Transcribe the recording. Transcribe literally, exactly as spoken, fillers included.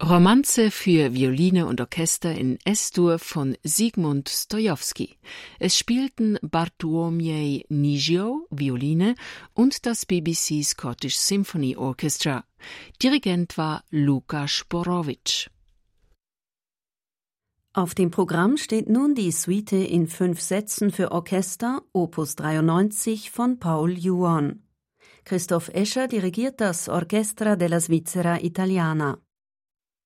Romanze für Violine und Orchester in S-Dur von Zygmunt Stojowski. Es spielten Bartłomiej Nizio, Violine, und das B B C Scottish Symphony Orchestra. Dirigent war Luka Sporowicz. Auf dem Programm steht nun die Suite in fünf Sätzen für Orchester, Opus dreiundneunzig von Paul Juon. Christoph Escher dirigiert das Orchestra della Svizzera Italiana.